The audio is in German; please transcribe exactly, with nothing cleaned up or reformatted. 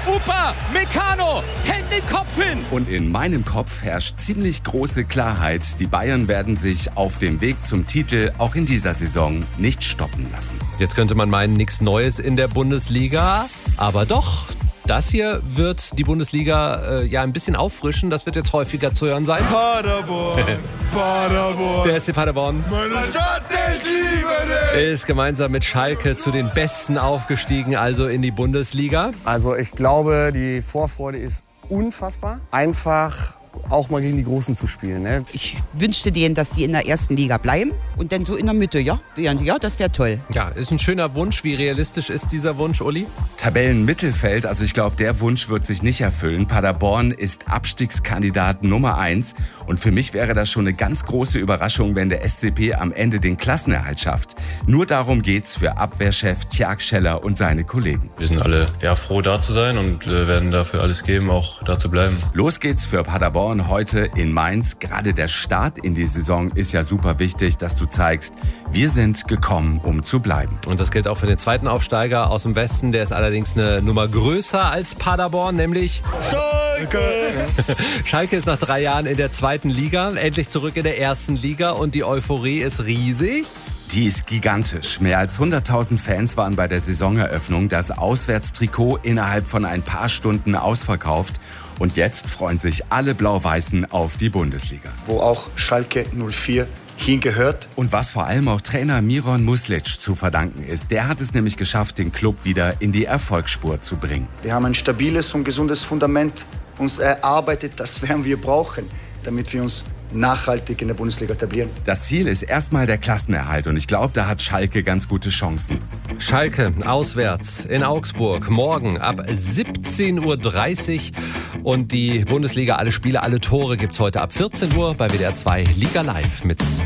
Upa Meccano hält den Kopf hin. Und in meinem Kopf herrscht ziemlich große Klarheit. Die Bayern werden sich auf dem Weg zum Titel auch in dieser Saison nicht stoppen lassen. Jetzt könnte man meinen, nichts Neues in der Bundesliga, aber doch. Das hier wird die Bundesliga äh, ja ein bisschen auffrischen. Das wird jetzt häufiger zu hören sein. Paderborn, Paderborn. Der S C Paderborn Meine Stadt, ich liebe dich. ist gemeinsam mit Schalke zu den Besten aufgestiegen, also in die Bundesliga. Also ich glaube, die Vorfreude ist unfassbar. Einfach auch mal gegen die Großen zu spielen. Ne? Ich wünschte denen, dass die in der ersten Liga bleiben und dann so in der Mitte, ja? Ja, das wäre toll. Ja, ist ein schöner Wunsch. Wie realistisch ist dieser Wunsch, Uli? Tabellenmittelfeld, also ich glaube, der Wunsch wird sich nicht erfüllen. Paderborn ist Abstiegskandidat Nummer eins. Und für mich wäre das schon eine ganz große Überraschung, wenn der S C P am Ende den Klassenerhalt schafft. Nur darum geht's für Abwehrchef Tjag Scheller und seine Kollegen. Wir sind alle ja, froh, da zu sein und äh, werden dafür alles geben, auch da zu bleiben. Los geht's für Paderborn heute in Mainz. Gerade der Start in die Saison ist ja super wichtig, dass du zeigst, wir sind gekommen, um zu bleiben. Und das gilt auch für den zweiten Aufsteiger aus dem Westen. Der ist allerdings eine Nummer größer als Paderborn, nämlich Schalke. Schalke ist nach drei Jahren in der zweiten Liga, endlich zurück in der ersten Liga und die Euphorie ist riesig. Die ist gigantisch. Mehr als hunderttausend Fans waren bei der Saisoneröffnung. Das Auswärtstrikot innerhalb von ein paar Stunden ausverkauft. Und jetzt freuen sich alle Blau-Weißen auf die Bundesliga. Wo auch Schalke null vier hingehört. Und was vor allem auch Trainer Miron Muslic zu verdanken ist. Der hat es nämlich geschafft, den Club wieder in die Erfolgsspur zu bringen. Wir haben ein stabiles und gesundes Fundament uns erarbeitet. Das werden wir brauchen, damit wir uns nachhaltig in der Bundesliga etablieren. Das Ziel ist erstmal der Klassenerhalt und ich glaube, da hat Schalke ganz gute Chancen. Schalke auswärts in Augsburg, morgen ab siebzehn Uhr dreißig und die Bundesliga, alle Spiele, alle Tore gibt's heute ab vierzehn Uhr bei W D R zwei Liga Live mit Sven.